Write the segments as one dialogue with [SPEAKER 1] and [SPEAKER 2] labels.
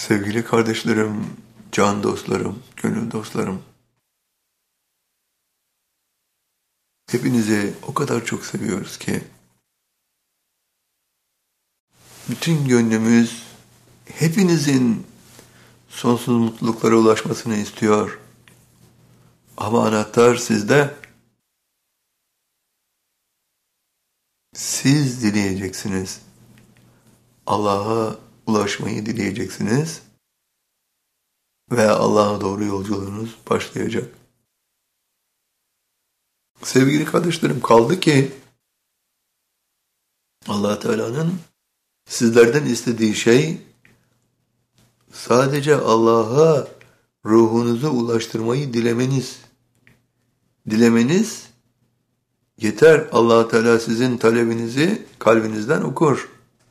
[SPEAKER 1] Sevgili kardeşlerim, can dostlarım, gönül dostlarım, hepinizi o kadar çok seviyoruz ki, bütün gönlümüz hepinizin sonsuz mutluluklara ulaşmasını istiyor. Ama anahtar sizde. Siz dileyeceksiniz. Allah'a ulaşmayı dileyeceksiniz ve Allah'a doğru yolculuğunuz başlayacak. Sevgili kardeşlerim, kaldı ki Allah Teala'nın sizlerden istediği şey sadece Allah'a ruhunuzu ulaştırmayı dilemeniz. Dilemeniz yeter. Allah Teala sizin talebinizi kalbinizden okur.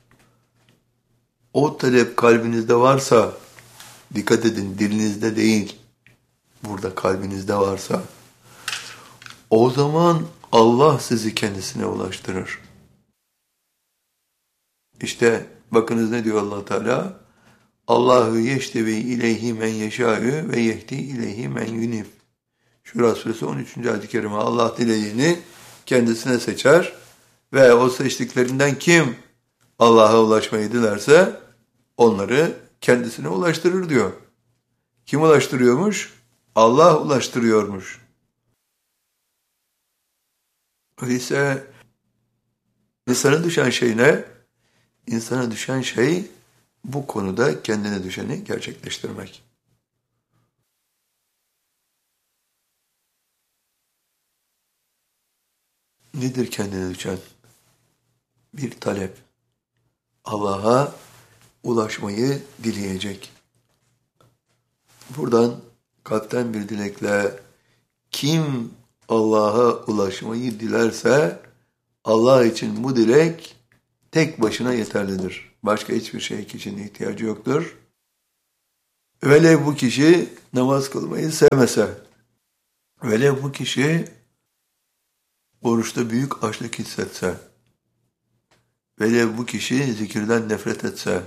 [SPEAKER 1] O talep kalbinizde varsa, dikkat edin, dilinizde değil, burada kalbinizde varsa, o zaman Allah sizi kendisine ulaştırır. İşte bakınız ne diyor Allah Teala? Allahu yeştevi ileyhi men yeşâ'ü ve yehdi ileyhi men yunif. Şura suresi 13. ayet-i kerime. Allah dilediğini kendisine seçer ve o seçtiklerinden kim Allah'a ulaşmayı dilerse onları kendisine ulaştırır diyor. Kim ulaştırıyormuş? Allah ulaştırıyormuş. Öyleyse insana düşen şey ne? İnsana düşen şey bu konuda kendine düşeni gerçekleştirmek. Nedir kendine düşen? Bir talep. Allah'a ulaşmayı dileyecek. Buradan kalpten bir dilekle kim Allah'a ulaşmayı dilerse Allah için bu dilek tek başına yeterlidir. Başka hiçbir şey kişinin ihtiyacı yoktur. Velev bu kişi namaz kılmayı sevmese, velev bu kişi oruçta büyük açlık hissetse, velev bu kişi zikirden nefret etse,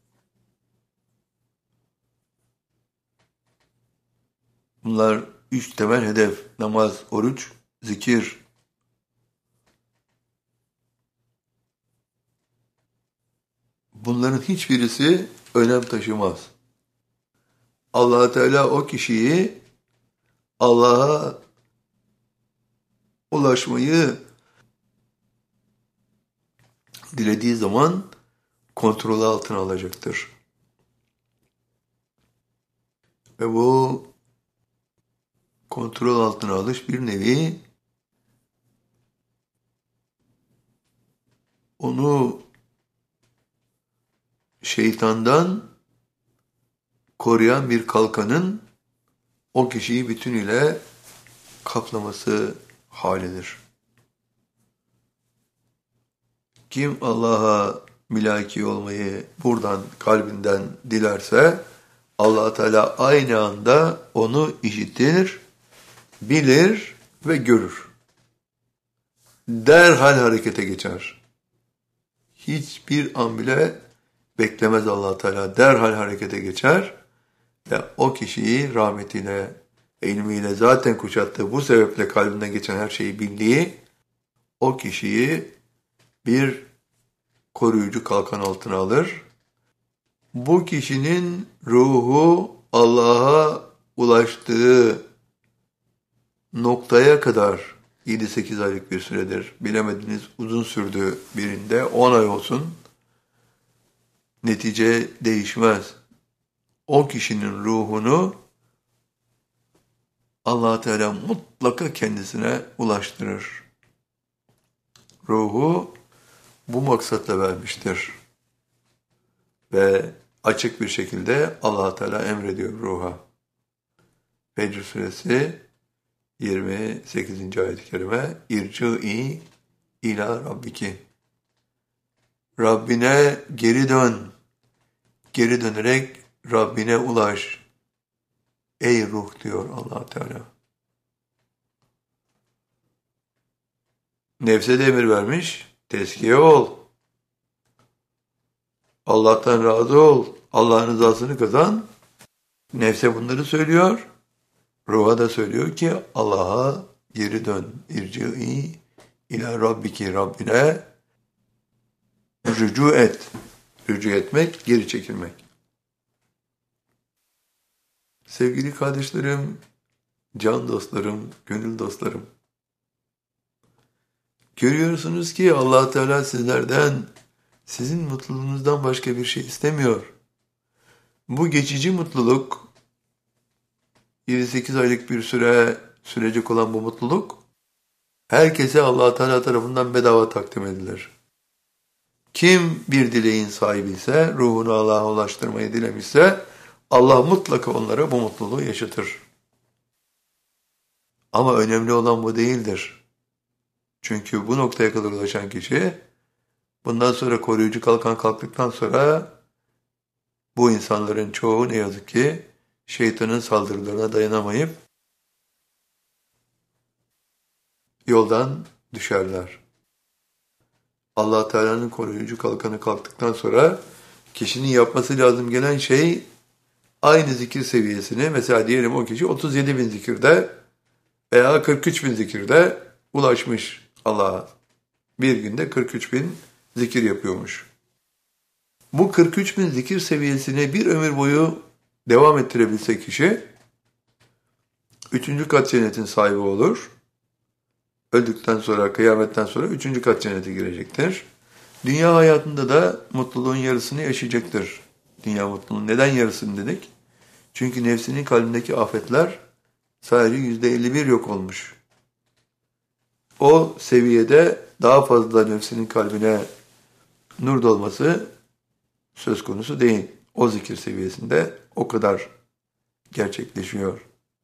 [SPEAKER 1] bunlar 3 temel hedef: namaz, oruç, zikir. Bunların hiçbirisi önem taşımaz. Allah Teala o kişiyi Allah'a ulaşmayı dilediği zaman kontrolü altına alacaktır. Ve bu kontrol altına alış bir nevi onu şeytandan koruyan bir kalkanın o kişiyi bütünüyle kaplaması halidir. Kim Allah'a mülaki olmayı buradan kalbinden dilerse Allah Teala aynı anda onu işitir, bilir ve görür. Derhal harekete geçer. Hiçbir an bile beklemez Allah Teala. Derhal harekete geçer ve o kişiyi rahmetiyle, ilmiyle zaten kuşattığı, bu sebeple kalbinden geçen her şeyi bildiği o kişiyi bir koruyucu kalkan altına alır. Bu kişinin ruhu Allah'a ulaştığı noktaya kadar 7-8 aylık bir süredir. Bilemediniz, uzun sürdü birinde 10 ay olsun. Netice değişmez. O kişinin ruhunu Allah Teala mutlaka kendisine ulaştırır. Ruhu bu maksatla vermiştir. Ve açık bir şekilde Allah Teala emrediyor ruha. Fecr suresi 28. ayet-i kerime İrci'i ila rabbiki. Rabbine geri dön. Geri dönerek Rabbine ulaş. Ey ruh diyor Allah Teala. Nefse de emir vermiş. Tezkiye ol. Allah'tan razı ol. Allah'ın rızasını kazan. Nefse bunları söylüyor. Ruha da söylüyor ki Allah'a geri dön. İrci'i ila rabbiki, Rabbine rücu et. Rücu etmek, geri çekilmek. Sevgili kardeşlerim, can dostlarım, gönül dostlarım. Görüyorsunuz ki Allah Teala sizlerden, sizin mutluluğunuzdan başka bir şey istemiyor. Bu geçici mutluluk, 7-8 aylık bir süre sürecek olan bu mutluluk, herkese Allah Teala tarafından bedava takdim edilir. Kim bir dileğin sahibi ise, ruhunu Allah'a ulaştırmayı dilemişse, Allah mutlaka onlara bu mutluluğu yaşatır. Ama önemli olan bu değildir. Çünkü bu noktaya kadar ulaşan kişi, bundan sonra koruyucu kalkan kalktıktan sonra, bu insanların çoğu ne yazık ki, şeytanın saldırılarına dayanamayıp, yoldan düşerler. Allah Teala'nın koruyucu kalkanı kalktıktan sonra, kişinin yapması lazım gelen şey, aynı zikir seviyesini, mesela diyelim o kişi 37 bin zikirde veya 43 bin zikirde ulaşmış Allah'a. Bir günde 43 bin zikir yapıyormuş. Bu 43 bin zikir seviyesini bir ömür boyu devam ettirebilse kişi, 3. kat cennetin sahibi olur. Öldükten sonra, kıyametten sonra 3. kat cennete girecektir. Dünya hayatında da mutluluğun yarısını yaşayacaktır. Dünya mutluluğun. Neden yarısını dedik? Çünkü nefsinin kalbindeki afetler sadece %51 yok olmuş. O seviyede daha fazla nefsinin kalbine nur dolması söz konusu değil. O zikir seviyesinde o kadar gerçekleşiyor.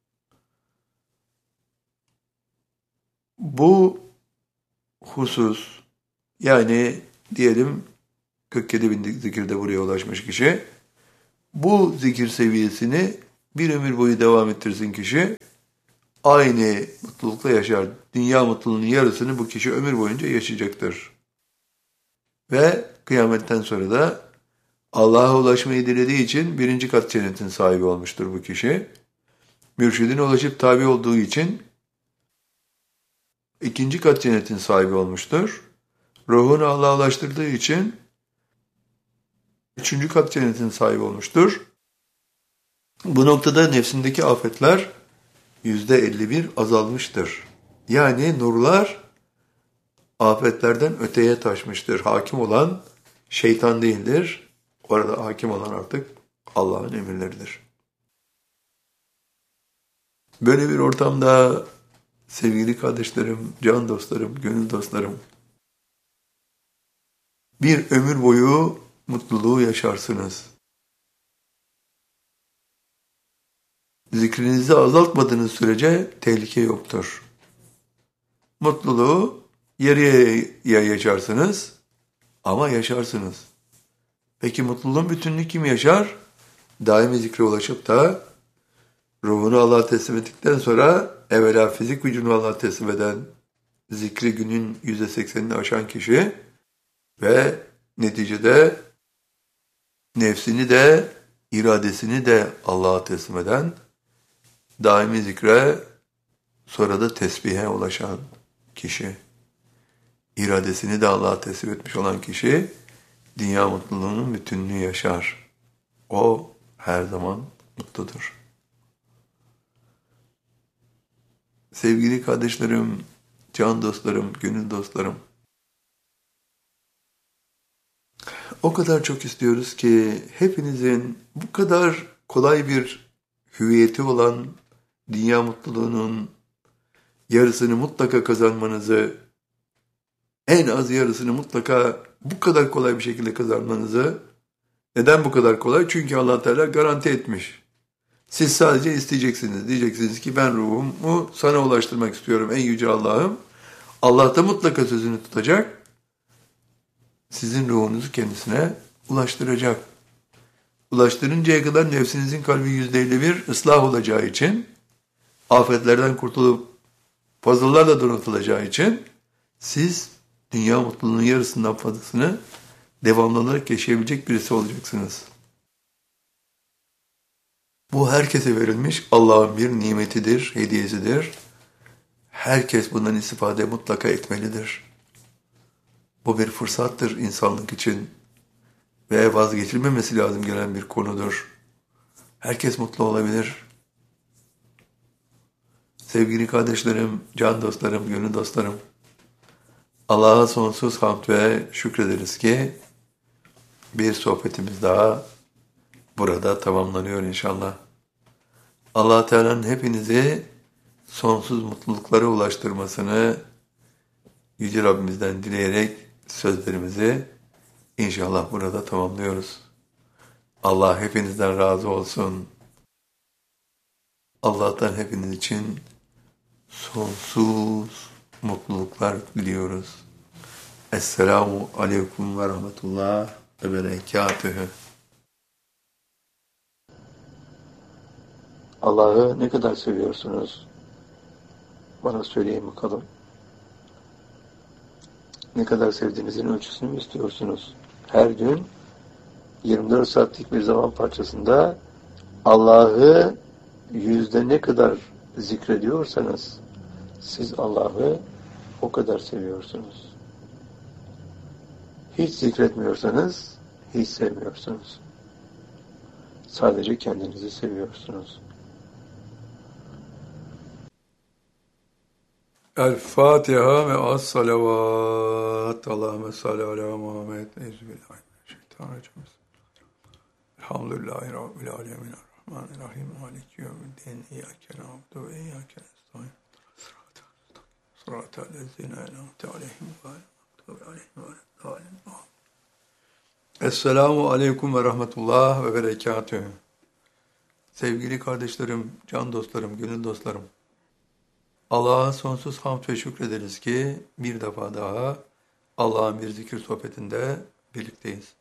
[SPEAKER 1] Bu husus, yani diyelim 47 bin zikirde buraya ulaşmış kişi, bu zikir seviyesini bir ömür boyu devam ettirsin kişi, aynı mutlulukla yaşar. Dünya mutluluğunun yarısını bu kişi ömür boyunca yaşayacaktır. Ve kıyametten sonra da Allah'a ulaşmayı dilediği için 1. kat cennetin sahibi olmuştur bu kişi. Mürşidine ulaşıp tabi olduğu için 2. kat cennetin sahibi olmuştur. Ruhunu Allah'a ulaştırdığı için 3. kat cennetin sahibi olmuştur. Bu noktada nefsindeki afetler %51 azalmıştır. Yani nurlar afetlerden öteye taşmıştır. Hakim olan şeytan değildir. Orada hakim olan artık Allah'ın emirleridir. Böyle bir ortamda sevgili kardeşlerim, can dostlarım, gönül dostlarım, bir ömür boyu mutluluğu yaşarsınız. Zikrinizi azaltmadığınız sürece tehlike yoktur. Mutluluğu yarıya yaşarsınız ama yaşarsınız. Peki mutluluğun bütününü kim yaşar? Daimi zikre ulaşıp da ruhunu Allah'a teslim ettikten sonra evvela fizik vücudunu Allah'a teslim eden, zikri günün %80'ini aşan kişi ve neticede nefsini de iradesini de Allah'a teslim eden, daimi zikre sonra da tesbihe ulaşan kişi, iradesini de Allah'a teslim etmiş olan kişi, dünya mutluluğunun bütününü yaşar. O her zaman mutludur. Sevgili kardeşlerim, can dostlarım, gönül dostlarım, o kadar çok istiyoruz ki hepinizin bu kadar kolay bir hüviyeti olan dünya mutluluğunun yarısını mutlaka kazanmanızı, en az yarısını mutlaka bu kadar kolay bir şekilde kazanmanızı. Neden bu kadar kolay? Çünkü Allah Teala garanti etmiş. Siz sadece isteyeceksiniz. Diyeceksiniz ki ben ruhumu sana ulaştırmak istiyorum ey yüce Allah'ım. Allah da mutlaka sözünü tutacak. Sizin ruhunuzu kendisine ulaştıracak. Ulaştırıncaya kadar nefsinizin kalbi %51 ıslah olacağı için, afetlerden kurtulup puzzle'larla donatılacağı için siz dünya mutluluğunun yarısından fazlasını devamlı olarak yaşayabilecek birisi olacaksınız. Bu herkese verilmiş Allah'ın bir nimetidir, hediyesidir. Herkes bundan istifade mutlaka etmelidir. Bu bir fırsattır insanlık için ve vazgeçilmemesi lazım gelen bir konudur. Herkes mutlu olabilir. Sevgili kardeşlerim, can dostlarım, gönül dostlarım, Allah'a sonsuz hamd ve şükrederiz ki bir sohbetimiz daha burada tamamlanıyor inşallah. Allah Teala'nın hepinizi sonsuz mutluluklara ulaştırmasını Yüce Rabbimizden dileyerek sözlerimizi inşallah burada tamamlıyoruz. Allah hepinizden razı olsun. Allah'tan hepiniz için sonsuz mutluluklar diliyoruz. Esselamu aleyküm ve rahmetullah ve berekatühü. Allah'ı ne kadar seviyorsunuz? Bana söyleyin bakalım. Ne kadar sevdiğinizin ölçüsünü mü istiyorsunuz? Her gün 24 saatlik bir zaman parçasında Allah'ı yüzde ne kadar zikrediyorsanız siz Allah'ı o kadar seviyorsunuz. Hiç zikretmiyorsanız hiç sevmiyorsunuz. Sadece kendinizi seviyorsunuz. El Fatiha ve as-salavat. Allahümme salli ala Muhammed. Euzubillahimineşşeytanirracim. Elhamdülillahi Rabbil alemin. Rahmanirrahim. Maliki yevmiddin. İyyâke na'budu ve iyyâke nestaîn. Sıratal lezîne en'amte aleyhim gayril mağdûbi aleyhim veleddâllîn. Esselamu aleyküm ve rahmetullah ve berekatühü. Sevgili kardeşlerim, can dostlarım, gönül dostlarım. Allah'a sonsuz hamd ve şükrederiz ki bir defa daha Allah'ın bir zikir sohbetinde birlikteyiz.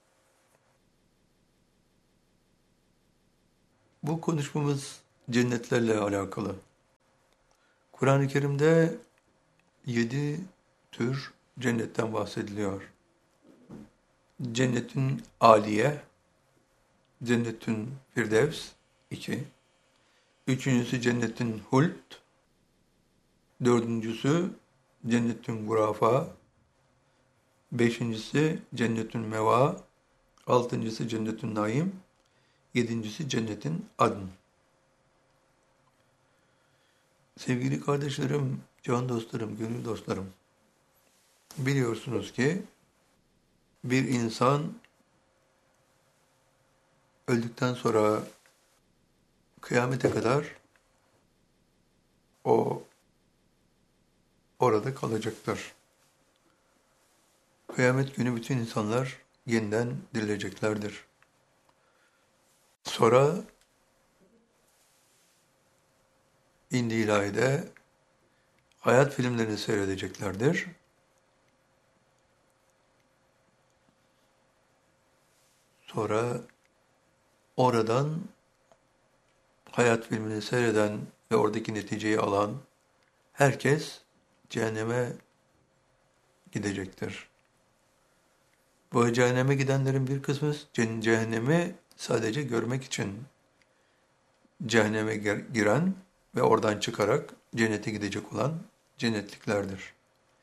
[SPEAKER 1] Bu konuşmamız cennetlerle alakalı. Kur'an-ı Kerim'de 7 tür cennetten bahsediliyor. Cennetin Aliye, Cennetin Firdevs 2, üçüncüsü Cennetin Huld, dördüncüsü Cennetin Gurafa, beşincisi Cennetin Meva, altıncısı Cennetin Naim, yedincisi Cennetin Adn. Sevgili kardeşlerim, can dostlarım, gönül dostlarım, biliyorsunuz ki bir insan öldükten sonra kıyamete kadar o orada kalacaktır. Kıyamet günü bütün insanlar yeniden dirileceklerdir. Sonra indi ilahide hayat filmlerini seyredeceklerdir. Sonra oradan hayat filmini seyreden ve oradaki neticeyi alan herkes cehenneme gidecektir. Bu cehenneme gidenlerin bir kısmı cehennemi sadece görmek için cehenneme giren ve oradan çıkarak cennete gidecek olan cennetliklerdir.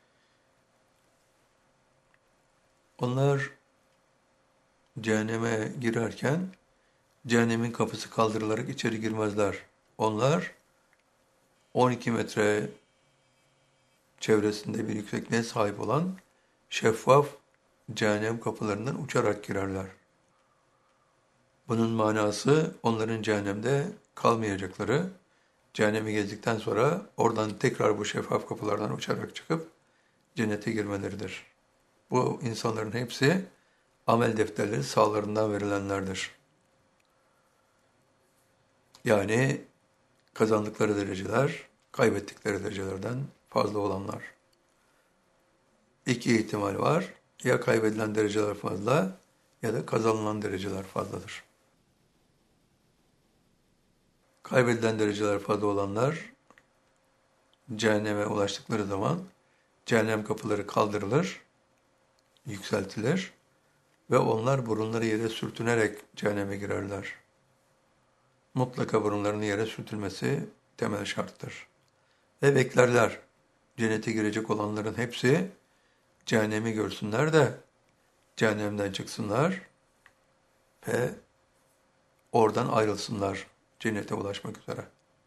[SPEAKER 1] Onlar cehenneme girerken cehennemin kapısı kaldırılarak içeri girmezler. Onlar 12 metre çevresinde bir yüksekliğe sahip olan şeffaf cehennem kapılarından uçarak girerler. Bunun manası onların cehennemde kalmayacakları, cehennemi gezdikten sonra oradan tekrar bu şeffaf kapılardan uçarak çıkıp cennete girmeleridir. Bu insanların hepsi amel defterleri sağlarından verilenlerdir. Yani kazandıkları dereceler, kaybettikleri derecelerden fazla olanlar. İki ihtimal var. Ya kaybedilen dereceler fazla ya da kazanılan dereceler fazladır. Kaybedilen dereceler fazla olanlar cehenneme ulaştıkları zaman cehennem kapıları kaldırılır, yükseltilir ve onlar burunları yere sürtünerek cehenneme girerler. mutlaka burunlarının yere sürtülmesi temel şarttır. Ve beklerler. Cennete girecek olanların hepsi cehennemi görsünler de cehennemden çıksınlar ve oradan ayrılsınlar cennete ulaşmak üzere.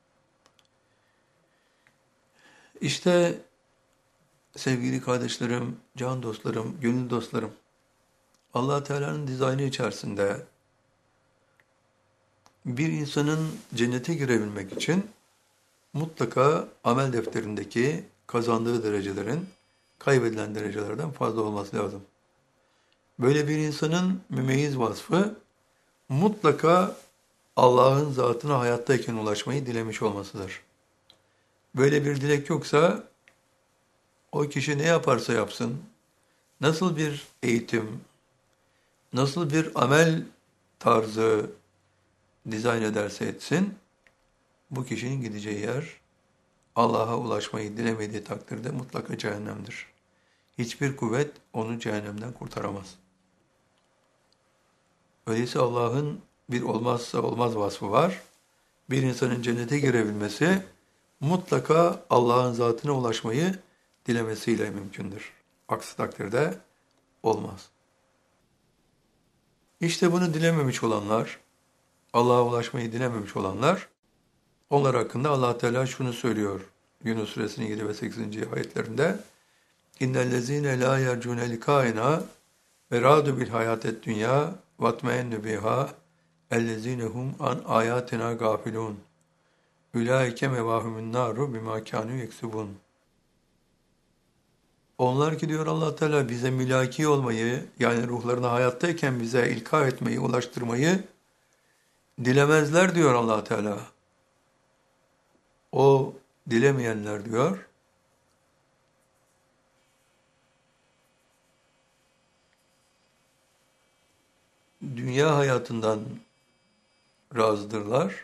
[SPEAKER 1] İşte sevgili kardeşlerim, can dostlarım, gönül dostlarım, Allah Teala'nın dizaynı içerisinde bir insanın cennete girebilmek için mutlaka amel defterindeki kazandığı derecelerin kaybedilen derecelerden fazla olması lazım. Böyle bir insanın mümeyyiz vasfı mutlaka Allah'ın zatına hayattayken ulaşmayı dilemiş olmasıdır. Böyle bir dilek yoksa o kişi ne yaparsa yapsın, nasıl bir eğitim, nasıl bir amel tarzı dizayn ederse etsin, bu kişinin gideceği yer Allah'a ulaşmayı dilemediği takdirde mutlaka cehennemdir. Hiçbir kuvvet onu cehennemden kurtaramaz. Öyleyse Allah'ın bir olmazsa olmaz vasfı var. Bir insanın cennete girebilmesi mutlaka Allah'ın zatına ulaşmayı dilemesiyle mümkündür. Aksi takdirde olmaz. İşte bunu dilememiş olanlar, Allah'a ulaşmayı dilememiş olanlar, onlar hakkında Allah Teala şunu söylüyor. Yunus Suresinin 7 ve 8. ayetlerinde İnnellezîne lâ yercûne likâina ve râdu bil hayâted dünya vatmeennu biha ellezîne hum an âyâtina gâfilûn ulaike mevahumun naru bima kânû yeksubun. Onlar ki diyor Allah Teala bize mülaki olmayı, yani ruhlarına hayattayken bize ilka etmeyi, ulaştırmayı dilemezler diyor Allah Teala. O dilemeyenler diyor, dünya hayatından razıdırlar.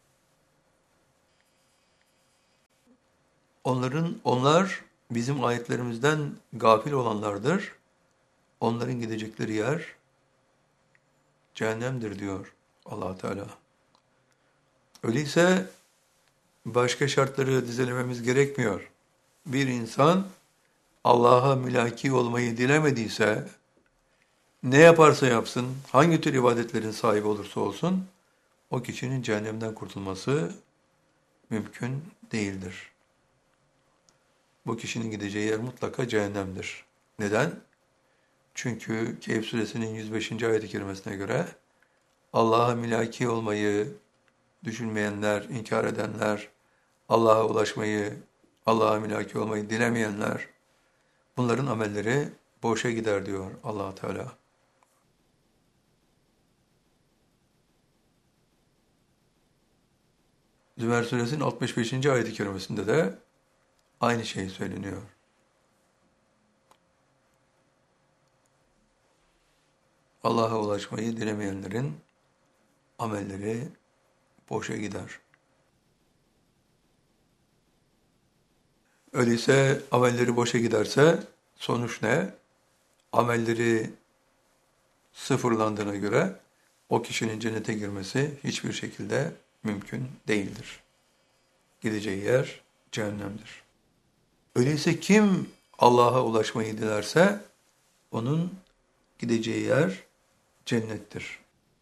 [SPEAKER 1] Onlar bizim ayetlerimizden gafil olanlardır. Onların gidecekleri yer cehennemdir diyor Allah Teala. Öyleyse başka şartları dizelememiz gerekmiyor. Bir insan Allah'a mülaki olmayı dilemediyse, ne yaparsa yapsın, hangi tür ibadetlerin sahibi olursa olsun, o kişinin cehennemden kurtulması mümkün değildir. Bu kişinin gideceği yer mutlaka cehennemdir. Neden? Çünkü Kehf suresinin 105. ayet-i kerimesine göre Allah'a mülaki olmayı düşünmeyenler, inkar edenler, Allah'a ulaşmayı, Allah'a mülaki olmayı dilemeyenler, bunların amelleri boşa gider diyor Allah Teala. Zümer suresinin 65. ayet-i kerimesinde de aynı şey söyleniyor. Allah'a ulaşmayı dilemeyenlerin amelleri boşa gider. Öyleyse amelleri boşa giderse sonuç ne? Amelleri sıfırlandığına göre o kişinin cennete girmesi hiçbir şekilde mümkün değildir. Gideceği yer cehennemdir. Öyleyse kim Allah'a ulaşmayı dilerse onun gideceği yer cennettir.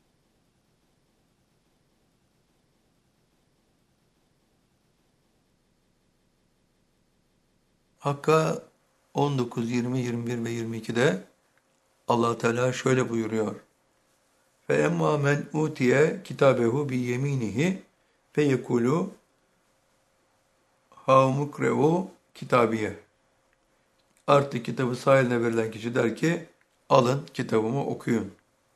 [SPEAKER 1] Hakka 19, 20, 21 ve 22'de Allah Teala şöyle buyuruyor. Fe emma men utiye kitabehu bi yeminihi fe yekulu havmukrehu kitabiye. Artık kitabı sağ eline verilen kişi der ki alın kitabımı okuyun.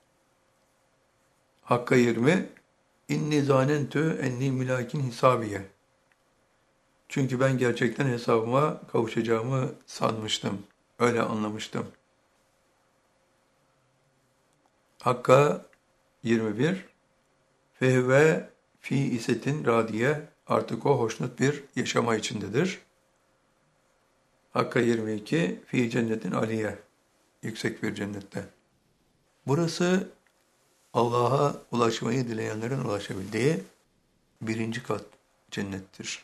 [SPEAKER 1] Hakka 20 İnni zanentü enni mülakin hisabiye. Çünkü ben gerçekten hesabıma kavuşacağımı sanmıştım. Öyle anlamıştım. Hakka 21 Fehve fi isetin radiye, artık o hoşnut bir yaşama içindedir. Hakka 22 fi cennetin aliye, yüksek bir cennette. Burası Allah'a ulaşmayı dileyenlerin ulaşabildiği birinci kat cennettir.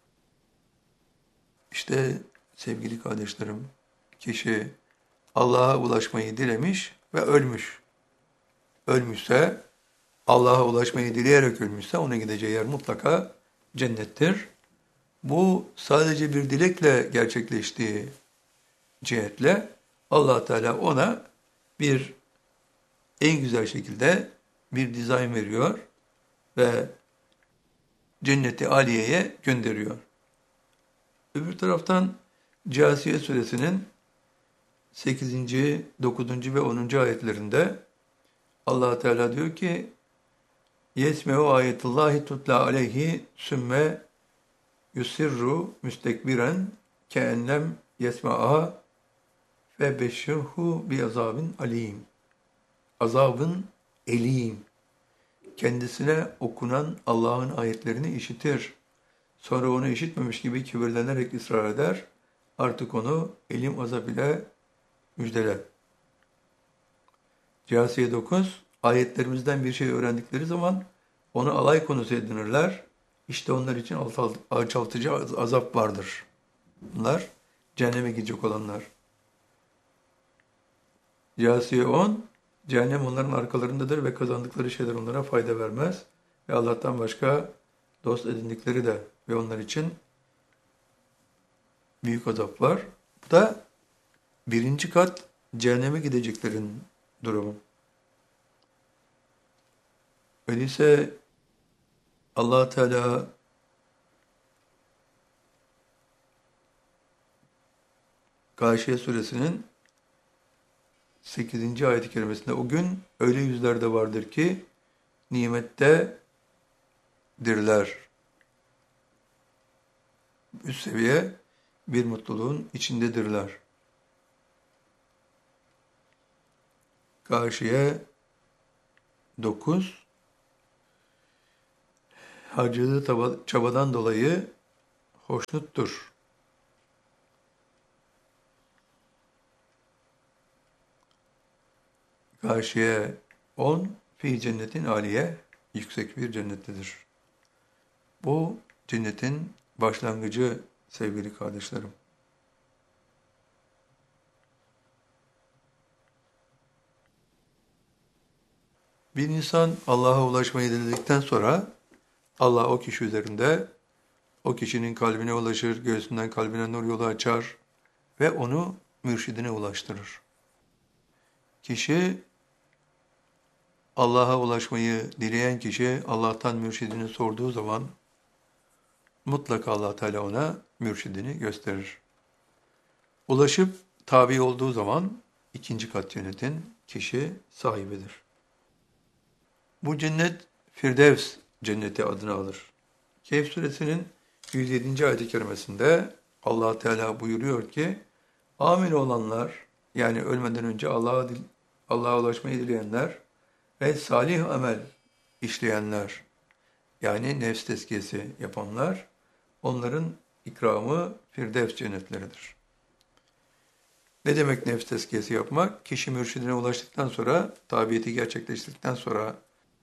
[SPEAKER 1] İşte sevgili kardeşlerim, kişi Allah'a ulaşmayı dilemiş ve ölmüş. Ölmüşse, Allah'a ulaşmayı dileyerek ölmüşse ona gideceği yer mutlaka cennettir. Bu sadece bir dilekle gerçekleştiği cihetle Allah Teala ona bir en güzel şekilde bir dizayn veriyor ve cenneti aliyeye gönderiyor. Öbür taraftan Câsiye suresinin 8. 9. ve 10. ayetlerinde Allah Teala diyor ki: "Yesmeu ayetullahi tutla aleyhi sümme yusirru müstekbiren keennem yesma'a ve beşşirhu bi azabin alim." Azabın elim. Kendisine okunan Allah'ın ayetlerini işitir. Sonra onu işitmemiş gibi kibirlenerek ısrar eder. Artık onu elim azap ile müjdele. Câsiye 9, ayetlerimizden bir şey öğrendikleri zaman onu alay konusu edinirler. İşte onlar için alçaltıcı azap vardır. Bunlar cehenneme gidecek olanlar. Câsiye 10, cehennem onların arkalarındadır ve kazandıkları şeyler onlara fayda vermez. Ve Allah'tan başka dost edindikleri de ve onlar için büyük azap var. Bu da birinci kat cehenneme gideceklerin durumu. Öyleyse Allah Teala Gâşiye suresinin 8. ayet-i kerimesinde o gün öyle yüzler de vardır ki nimettedirler. Üst seviye bir mutluluğun içindedirler. Gâşiye 9 harcadığı çabadan dolayı hoşnuttur. Gâşiye 10 fi cennetin aliye, yüksek bir cennettedir. Bu cennetin başlangıcı sevgili kardeşlerim. Bir insan Allah'a ulaşmayı diledikten sonra Allah o kişi üzerinde, o kişinin kalbine ulaşır, göğsünden kalbine nur yolu açar ve onu mürşidine ulaştırır. Kişi, Allah'a ulaşmayı dileyen kişi Allah'tan mürşidini sorduğu zaman mutlaka Allah Teala ona mürşidini gösterir. Ulaşıp tabi olduğu zaman ikinci kat cennetin kişi sahibidir. Bu cennet Firdevs cenneti adını alır. Kehf suresinin 107. ayet-i kerimesinde Allah Teala buyuruyor ki: "Amin olanlar, yani ölmeden önce Allah'a ulaşmayı dileyenler ve salih amel işleyenler, yani nefs tezkiyesi yapanlar, onların ikramı Firdevs cennetleridir." Ne demek nefs tezkiyesi yapmak? Kişi mürşidine ulaştıktan sonra, tabiyeti gerçekleştirdikten sonra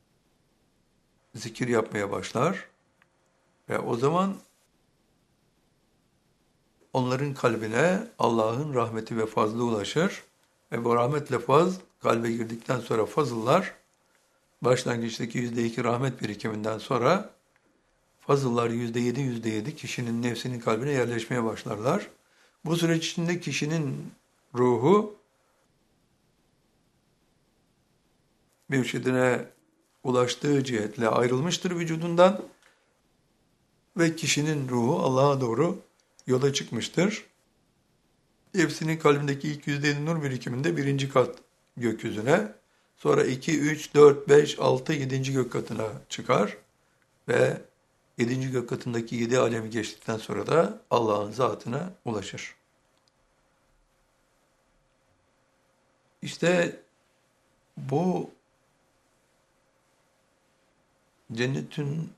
[SPEAKER 1] zikir yapmaya başlar ve o zaman onların kalbine Allah'ın rahmeti ve fazlı ulaşır ve bu rahmetle fazl kalbe girdikten sonra fazıllar, başlangıçtaki %2 rahmet birikiminden sonra fazıllar %7 kişinin nefsinin kalbine yerleşmeye başlarlar. Bu süreç içinde kişinin ruhu mürşidine ulaştığı cihetle ayrılmıştır vücudundan ve kişinin ruhu Allah'a doğru yola çıkmıştır. Nefsinin kalbindeki ilk %7 nur birikiminde birinci kat gökyüzüne, sonra 2, 3, 4, 5, 6, 7. gök katına çıkar ve 7. gök katındaki 7 alemi geçtikten sonra da Allah'ın zatına ulaşır. İşte bu cennetin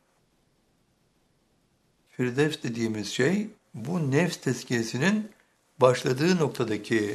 [SPEAKER 1] Firdevs dediğimiz şey, bu nefs tezkiyesinin başladığı noktadaki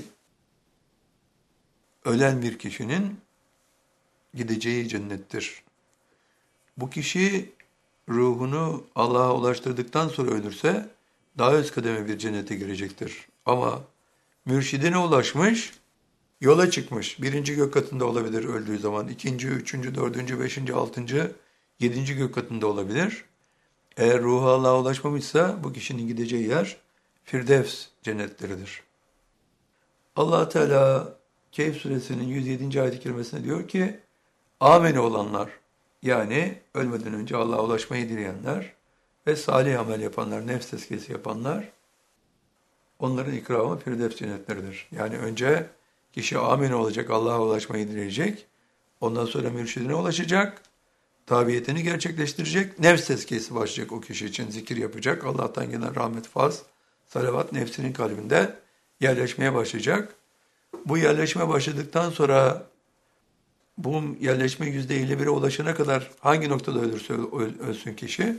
[SPEAKER 1] ölen bir kişinin gideceği cennettir. Bu kişi ruhunu Allah'a ulaştırdıktan sonra ölürse daha üst kademe bir cennete girecektir. Ama mürşidine ulaşmış, yola çıkmış. Birinci gök katında olabilir öldüğü zaman. İkinci, üçüncü, dördüncü, beşinci, altıncı, yedinci gök katında olabilir. Eğer ruhu Allah'a ulaşmamışsa bu kişinin gideceği yer Firdevs cennetleridir. Allah Teala Kehf suresinin 107. ayet-i kerimesinde diyor ki, amene olanlar, yani ölmeden önce Allah'a ulaşmayı dileyenler ve salih amel yapanlar, nefs tezkiyesi yapanlar, onların ikramı Firdevs cennetleridir. Yani önce kişi amene olacak, Allah'a ulaşmayı dileyecek, ondan sonra mürşidine ulaşacak, tabiyetini gerçekleştirecek, nefs tezkiyesi başlayacak o kişi için, zikir yapacak, Allah'tan gelen rahmet, faz, salavat nefsinin kalbinde yerleşmeye başlayacak. Bu yerleşme başladıktan sonra bu yerleşme %51'e ulaşana kadar hangi noktada ölürse ölsün kişi,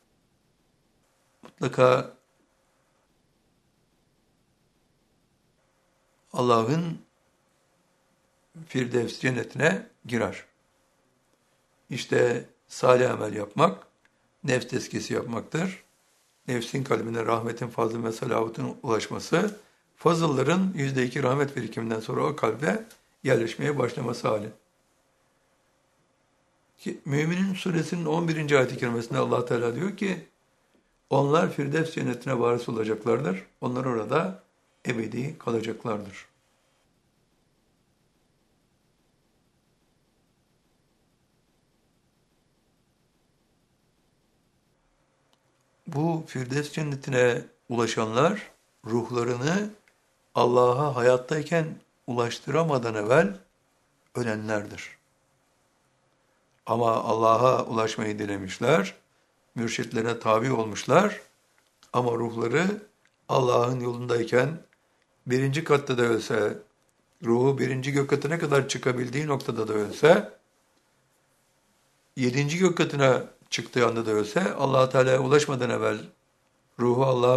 [SPEAKER 1] mutlaka Allah'ın Firdevs cennetine girer. İşte salih amel yapmak, nefs tezkiyesi yapmaktır. Nefsin kalbine rahmetin, fazlın ve salavatın ulaşması, fazılların %2 rahmet birikiminden sonra o kalbe yerleşmeye başlaması hali. Müminin suresinin 11. ayet-i kerimesinde Allah Teala diyor ki, onlar Firdevs cennetine varis olacaklardır. Onlar orada ebedi kalacaklardır. Bu Firdevs cennetine ulaşanlar ruhlarını Allah'a hayattayken ulaştıramadan evvel ölenlerdir. Ama Allah'a ulaşmayı dilemişler, mürşitlerine tabi olmuşlar ama ruhları Allah'ın yolundayken birinci katta da ölse, ruhu birinci gök katına kadar çıkabildiği noktada da ölse, yedinci gök katına çıktığı anda da ölse, Allah-u Teala'ya ulaşmadan evvel ruhu Allah'a